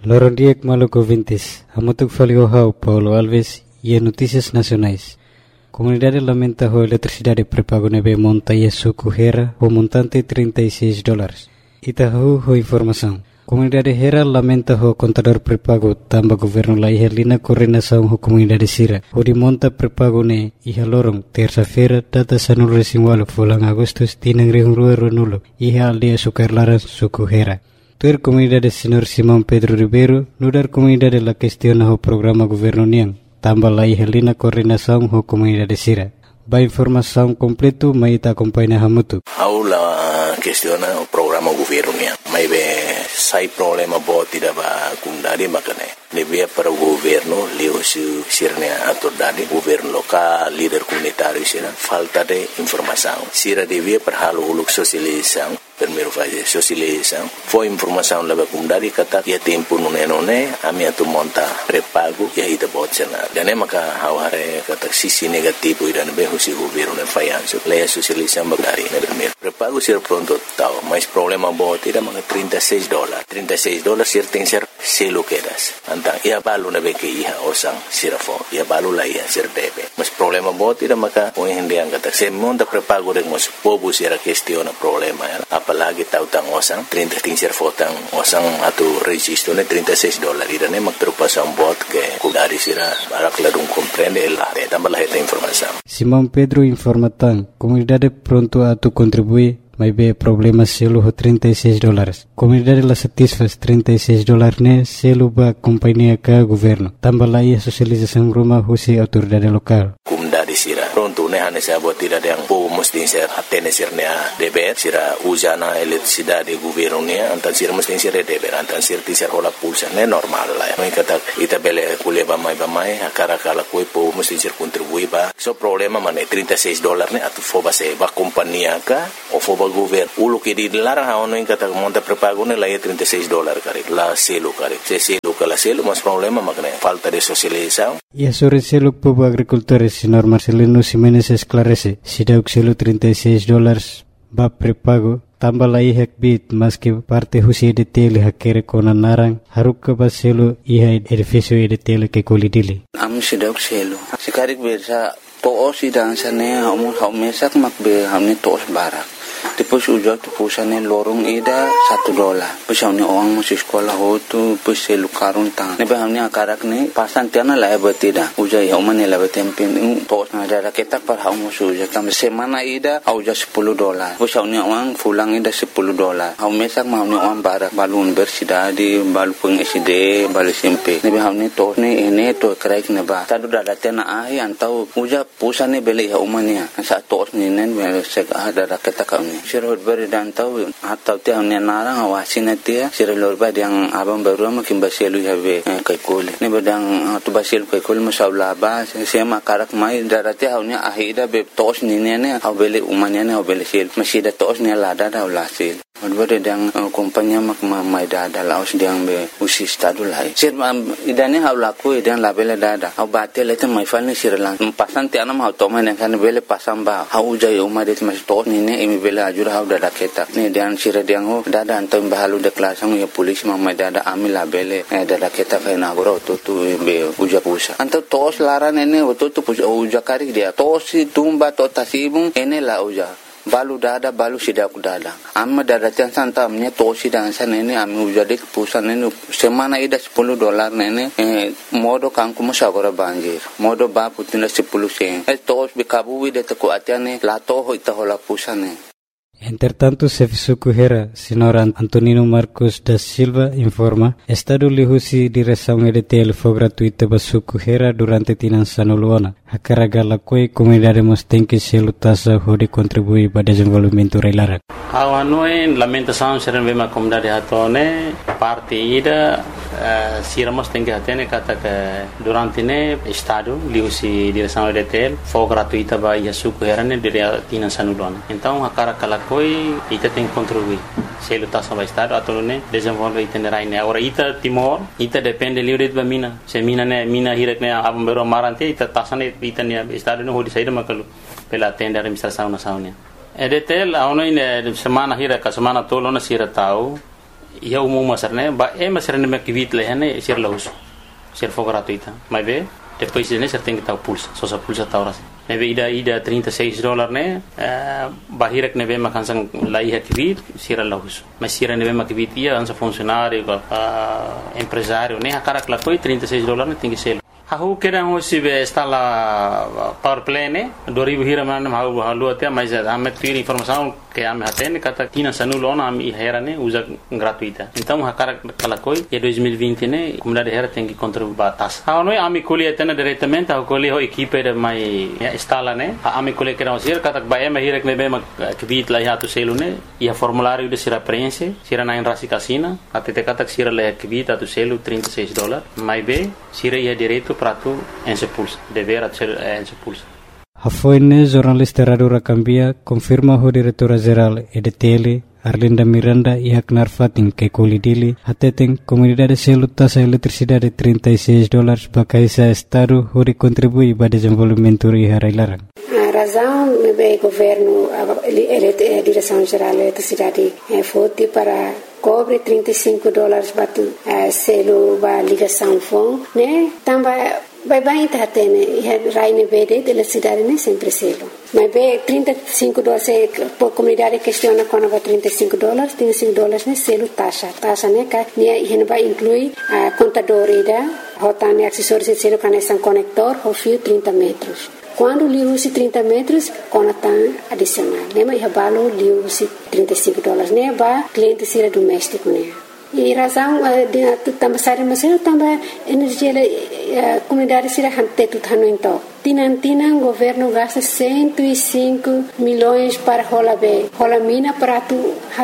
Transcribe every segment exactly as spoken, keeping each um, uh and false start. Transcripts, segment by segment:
Lorondiek Maluco Vintes, Amotuk Faliohau, Paulo Alves e Notícias Nacionais. Comunidade lamenta a eletricidade pré-pago neve monta e suco Hera o montante trinta e seis dólares. Itahu ho informação. Comunidade Hera lamenta o contador pré-pago tamba governo la ihalina coordenação ho comunidade Sira. O de monta pré-pago ne iha lorong terça-feira data sanul resinwalo fulang agustus tinang rihungrua ronulo iha aldia sukarlaran suco Hera. Tuer comunidade senhor Simão Pedro Ribeiro nudar comunidade la questiona o programa governo niang tamba la ihalina coordenação ho comunidade Sira. Ba informação completo maita acompanha hamutu. Aula questiona o programa governo niang. Mai be sai problema boti da ba kundari makane. Lebih para o governo leo su sirnya autoridade governo local líder comunitário sira falta de informação. Sira devia para halo uluk sosialização. Primeiro fase sosialização. Foi informação leva kundari kata ya tempo nune nune ami atu monta pré-pago ya ita botsena. Dan maka haware kata sisi negativo ida be husi governo ne fayanso. Leia sosialização bagari ne primeiro. Pré-pago sira pronto tau, mas problema boti da maka trinta e seis dólares. trinta e seis dólares sir tem ser selo quedas. Antang ia balu na beke iha osang sirafo. Ia balu la iha sir debe. Mas problema boti da maka o hindi ang kata se monta pré-pago de mos pobu sira questiona problema ya. Apalagi tahu tang osang trinta ting sir fotang osang atu registro ne trinta e seis dólares. Ida ne mak terpasang bot ke kudari sira barak ladung comprende la de tambah la esta informação. Simão Pedro informatan comunidade pronto atu contribui mas be problema selo ho trinta e seis dólares. Comunidade la satisfaz trinta e seis dólares ne selo ba companhia ka governo. Tambah la ia sosialização rumah husi autoridade lokal. Comunidade sira pronto ne hane sa bot tidak yang po mesti ser atene sir ne deber sira usana eletricidade governo ne antan sir mesti sir deber antan sir tisar ola pulsa ne normal la. Mai kata ita bele kuleba mai ba mai akara kala koi po mesti sir contribui ba. So problema mane trinta e seis dólares ne atu foba se ba companhia ka o foba governo ulo que di larang ha ono in kata monta pré-pago ne la trinta e seis dólares kare la selo kare se selo kala selo mas problema makne falta de socialização. E sobre selo povo agricultores senhor Marcelino Ximenes esclarece se deu selo trinta e seis dólares ba pré-pago tambah la ihak bit mas que parte husi de tele hakere kona narang haruk ba selo iha edifício de tele que colidili. Am se deu selo sekarik bersa to sidang sane hamu hamesak makbe hamne tos barak. Depois ujar tu pusane lorong ida satu dolar. Pesau ni orang masih sekolah hotu pese lukarun tang. Nebe hamni akarak ni pasan tiana la betida. Ujar ya umane la betempin tos na ada ketak par hamu suja kam semana ida auja sepuluh dolar. Pesau ni orang fulang ida sepuluh dolar. Hau mesak mau ni orang barak balun bersidadi balu peng S D balu S M P. Nebe hamni tos ni ene to kraik neba. Tadu dada tiana ahi antau ujar pusane beli ya umane. Sa tos ni nen sek ada ketak ni. Sirot beri dan tahu atau tiang ni narang awasin dia sirot beri yang abang baru makin basilu habe kai kol ni bedang tu basilu kai kol masalah ba sema karak mai darati haunya ahida be tos ni ne ne au beli umanya ne au beli sil masih da tos ni lada da ulasil Odbere dang kompanya mak mai dada laos diang be usi stadu lai. Sir idane hau laku idan labele dada. Hau bate lete mai falni sir lang. Pasan ti anam hau toma ne kan bele pasam ba. Hau jai umadet mas to ni ne imi bele ajur hau dada keta. Ni dan sir diang ho dada antam bahalu de klasang ya polis mai dada ami labele dada keta kai na goro to tu be uja pusa. Antam tos laran ene to tu puja uja kari dia. Tosi tumba to tasibung ene la uja. Balu dada balu sidak dada. Amma dada tiang santa amnya tosi dan sana ini ami ujadik pusan ini semana ida sepuluh dolar nene eh, modo kangku musagora banjir. Modo ba putina sepuluh sen. Eh tos bikabu ida teku atiane lato ho ita hola pusane. Entretanto, Serviço Correia, senhor Antonino Marcos da Silva informa, Estado lihusi direção E D T L foi gratuita para Serviço Correia durante tinançan luana. A carga la coi comunidade mos tem que se lutasa hode contribuir para desenvolvimento reilara. Ao noi lamentação ser bem comunidade hatone parte ida uh, siramos tem que atene kata que durante ne Estado lihusi direção E D T L foi gratuita para Serviço Correia ne dire tinançan luana. Então a carga la coi ita tem que contribuir. Se lutasa para Estado atau ne desenvolve itinerai ne. Ora ita Timor ita depende livre de mina. Se mina ne mina hirak ne abam bero marante ita tasane ita ne Estado ne hodi saída makalu pela tenda administração nacional. E D T L a ono ine semana hirak semana tolo na sira tau ia umum masar né ba é masar né que vit leh né ser laus ser for gratuita mas bem depois né ser tem que tal pulsa só só pulsa tal ras né bem ida ida trinta e seis dólares né bahira que né bem makan sang lai ha que vit ser laus mas ser né bem mak vit ia ansa funcionário empresário né a cara que lá foi trinta e seis dólares né tem que ser Aku kira hoje be instala power play né dua ribu hira mana mau halu até mas ame tiri informação que ame até kata tina sanulona ame hera né usa gratuita então a cara kala koi e dois mil e vinte né comunidade hera tem que contribuir batas ah não ame colhe até diretamente a colhe ho equipe de mai instala né ame colhe que não ser kata ba ame hira que be ma que vit lá já tu selo né e a formulário de sira preenche sira na rasi casina até te kata sira lá que vit tu selo trinta e seis dólares mais bem sira ia direito para tu en se pulsa dever a ser en se pulsa Hafoine jornalista Radio Rakambia confirma o diretora geral E D T L Arlinda Miranda e Haknar Fatin que colidili atetem comunidade selo taxa eletricidade trinta e seis dólares para esse estado onde contribui para o desenvolvimento e a A razão é o governo, a direção geral da eletricidade foi para cobre trinta e cinco dólares para selo para ligação fone, né? Também vai bem tá tendo e raine verde da eletricidade nem sempre selo. Mas bem trinta e cinco dólares por comunidade questiona quando vai trinta e cinco dólares, trinta e cinco dólares né selo taxa, taxa né que né e vai incluir a contador ida, rotane acessórios de selo conexão conector, o fio trinta metros. Quando li usi trinta metros, conta adicional. Né? Mas eu li usi trinta e cinco dólares. Né? Ba cliente sira doméstico. Né? E razão de também sair mas eu também energia a comunidade sira hante tudo hano então. Tinan tinan governo gasta cento e cinco milhões para rola be. Rola mina para tu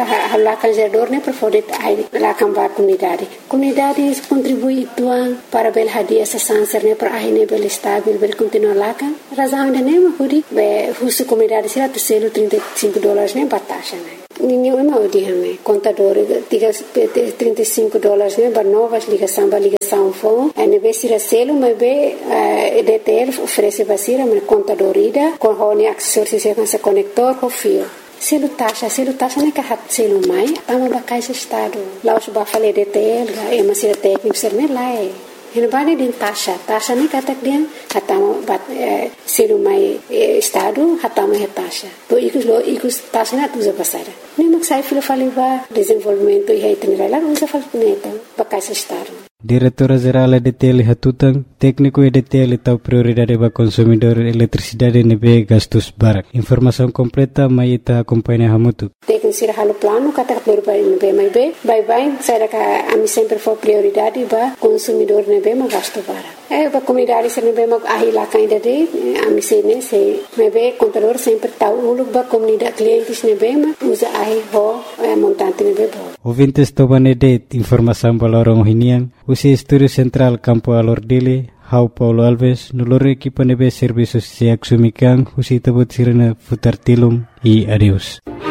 lá canjador né para poder lá cambar comunidade. Comunidade contribui tuan para bel hadia essa sanser né para aí bel estável bel continuar lá kan. Razão ainda nem mas huri be husu comunidade sira tu selo trinta e cinco dólares né batasha né. Ninguém é mau dia né. Contador tiga trinta e cinco dólares né para novas ligação para ligação fone. Aí be sira selo mas be E D T L oferece basira mas contador ida com hone acessórios com esse conector com fio. Selo taxa, selo taxa não é que hat selo mai, tama bakai se estado. Lá os bafale E D T L, é uma sira técnico ser né lá é. Ele vai de taxa, taxa nem kata dia, hatama bat selo mai estado, hatama é taxa. To ikus lo ikus taxa na tuza basara. Nem mak sai filo faliva desenvolvimento e itinerário lá usa fal neta, bakai se estado. Diretora Geral E D T L Hatutang, técnico E D T L tahu prioridade para consumidor eletricidade nebe gastos barak. Informação completa mai ita acompanha hamutu. Técnico sira halo plano kata prioridade nebe mai be, bye bye, saya ka ami sempre for prioridade para consumidor nebe ma gasto barak. Eh para comunidade sira nebe ma ahila kainda de ami se ne se nebe contador sempre tahu uluk ba comunidade clientes nebe ma usa ahi ho montante nebe bo. Ouvintes tobane de informação balorong hinian. Usi Estúdio Central Campo Alordile, Hau Paulo Alves, nulor equipa nebe serviços se axumikan, usi tabut sirena futar tilum e adeus.